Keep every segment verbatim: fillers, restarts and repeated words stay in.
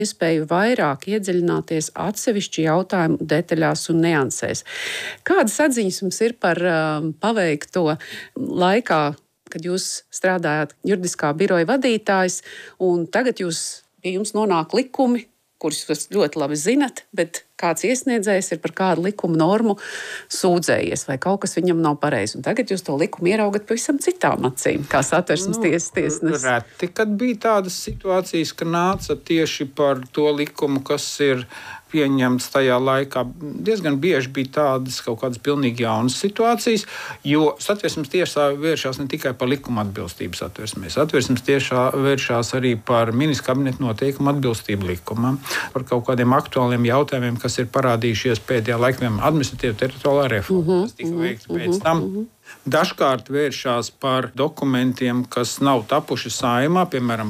iespēju vairāk iedziļināties atsevišķu jautājumu detaļās un niansēs. Kādas atziņas jums ir par um, paveikto laikā, kad jūs strādājāt juridiskā biroja vadītājs, un tagad jūs, pie jums nonāk likumi, kurus jūs ļoti labi zinat, bet kāds iesniedzējs ir par kādu likuma normu sūdzējies, vai kaut kas viņam nav pareizi. Un tagad jūs to likumu ieraugat pavisam citām acīm, kā Satversmes nu, tiesas tiesnesis. Reti, kad bija tādas situācijas, ka nāca tieši par to likumu, kas ir pieņemts tajā laikā. Diezgan bieži bija tādas kaut kādas pilnīgi jaunas situācijas, jo Satversmes tiesā vēršās ne tikai par likuma atbilstību Satversmē. Satversmes tiesā vēršās arī par ministra kabineta noteikumu atbilstību likumam, par kaut kādiem aktuāliem jautājumiem, kas ir parādījušies pēdējā laikā, piemēram, administratīva teritoriālā reforma, uh-huh, kas tika veikta uh-huh, pēc tam. Uh-huh. Dažkārt vēršās par dokumentiem, kas nav tapuši Saeimā, piemēram,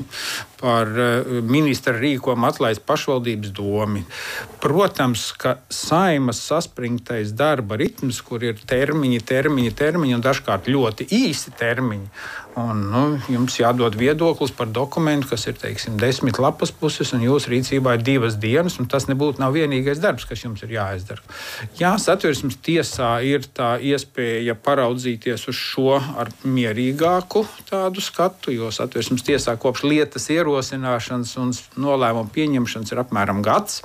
par ministra rīkojumu atlaist pašvaldības domi. Protams, ka Saeimas saspringtais darba ritms, kur ir termiņi, termiņi, termiņi un dažkārt ļoti īsi termiņi. Un, nu, jums jādod viedoklis par dokumentu, kas ir, teiksim, desmit lapas puses, un jūsu rīcībā ir divas dienas, un tas nebūtu nav vienīgais darbs, kas jums ir jāizdara. Jā, Satversmes tiesā ir tā iespēja paraudzīties uz šo ar mierīgāku tādu skatu, jo Satversmes tiesā kopš lietas ierosināšanas un nolēmuma pieņemšanas ir apmēram gads.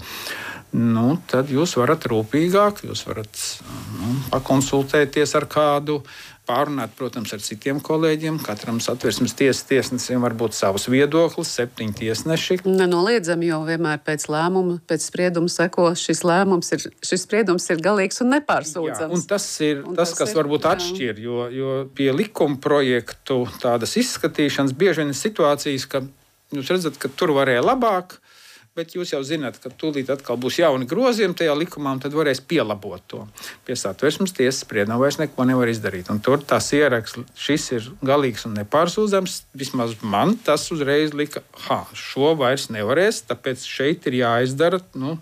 Nu, tad jūs varat rūpīgāk, jūs varat nu, pakonsultēties ar kādu, pārunāt, protams, ar citiem kolēģiem. Katram Satversmes tiesas tiesnesim var būt savs viedoklis, septiņi tiesneši. Nenoliedzami, jo vienmēr pēc lēmuma, pēc sprieduma seko, šis lēmums ir, šis spriedums ir galīgs un nepārsūdzams. Jā, un tas ir un tas, tas, kas ir, varbūt jā. atšķir, jo, jo pie likuma projektu tādas izskatīšanas bieži vien ir situācijas, ka jūs redzat, ka tur varēja labāk, bet jūs jau zināt, ka tūlīt atkal būs jauni grozījumi tajā likumā, un tad varēs pielabot to. Pie Satversmes tiesas spriedumā vairs neko nevar izdarīt. Un tur tas ieraksts, šis ir galīgs un nepārsūdzams. Vismaz man tas uzreiz lika, ha, šo vairs nevarēs, tāpēc šeit ir jāizdara, nu,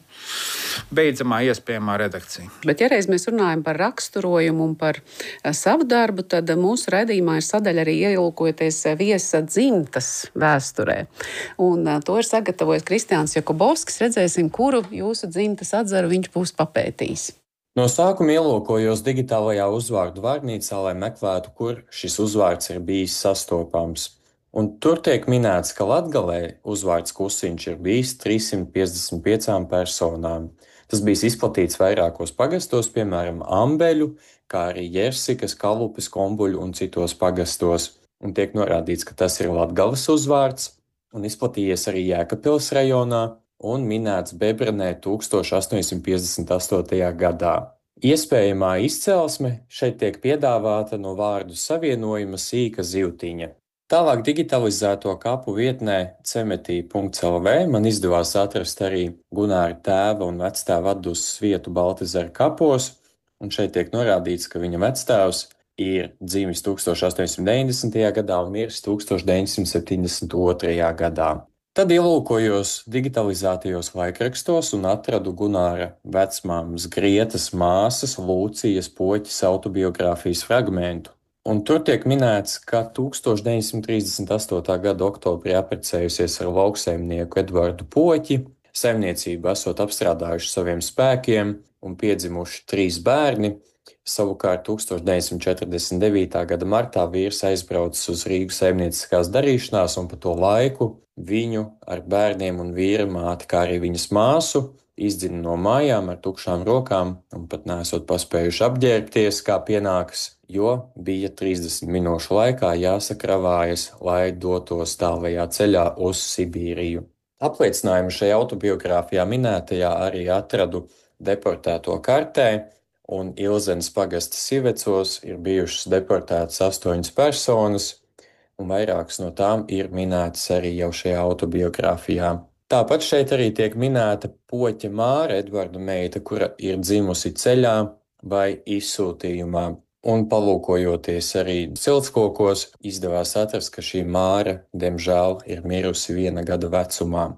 beidzamā iespējamā redakcija. Bet, ja reiz mēs runājam par raksturojumu un par savu darbu, tad mūsu raidījumā ir sadaļa arī ielūkojoties viesa dzimtas vēsturē. Un to ir sagatavojis Kristiāns Jakubovskis. Redzēsim, kuru jūsu dzimtas atzaru viņš būs papētījis. No sākuma ielūkojos digitālajā uzvārdu vārnīcā, lai meklētu, kur šis uzvārds ir bijis sastopams. Un tur tiek minēts, ka Latgalē uzvārds Kusiņš ir bijis trīssimt piecdesmit piecām personām. Tas bijis izplatīts vairākos pagastos, piemēram, Ambeļu, kā arī Jersikas, Kalupes, Kombuļu un citos pagastos. Un tiek norādīts, ka tas ir Latgales uzvārds un izplatījies arī Jēkabpils rajonā un minēts Bebrenē tūkstoš astoņsimt piecdesmit astotajā gadā. Iespējamā izcelsme šeit tiek piedāvāta no vārdu savienojuma sīka zivtiņa. Tālāk digitalizēto kapu vietnē cemetī punkts el vē man izdevās atrast arī Gunāra tēva un vectēva atdusmas vietu Baltezera kapos, un šeit tiek norādīts, ka viņa vectēvs ir dzimis tūkstoš astoņsimt deviņdesmitajā gadā un miris tūkstoš deviņsimt septiņdesmit otrajā gadā. Tad ielūkojos digitalizētajos laikrakstos un atradu Gunāra vecmāmas Grietas māsas Lūcijas Poķes autobiogrāfijas fragmentu. Un tur tiek minēts, ka tūkstoš deviņsimt trīsdesmit astotā gada oktobrī apprecējusies ar lauksaimnieku Edvardu Poķi, saimniecību esot apstrādājuši saviem spēkiem un piedzimuši trīs bērni. Savukārt tūkstoš deviņsimt četrdesmit devītā gada martā vīrs aizbraucis uz Rīgu saimnieciskās darīšanās un pa to laiku viņu ar bērniem un vīra māti, kā arī viņas māsu, izdzina no mājām ar tukšām rokām un pat nesot paspējuši apģērbties, kā pienākas, jo bija trīsdesmit minūšu laikā jāsakravājas, lai dotos tālajā ceļā uz Sibīriju. Apliecinājumu šajā autobiogrāfijā minētajā arī atradu deportēto kartē, un Ilzenes pagasta Sivecos ir bijušas deportētas astoņas personas, un vairākas no tām ir minētas arī jau šajā autobiogrāfijā. Tāpat šeit arī tiek minēta Poķa Māra, Edvarda meita, kura ir dzimusi ceļā vai izsūtījumā. Un palūkojoties arī ciltskokos, izdevās atrast, ka šī Māra, diemžēl, ir mirusi viena gada vecumā.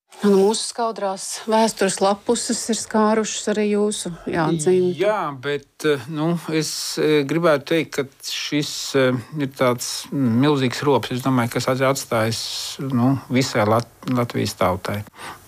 Un mūsu skaudrās vēstures lapuses ir skārušas arī jūsu dzimtu. Jā, bet nu, es gribētu teikt, ka šis ir tāds milzīgs rops, es domāju, kas atstājis nu, visai Lat- Latvijas tautai.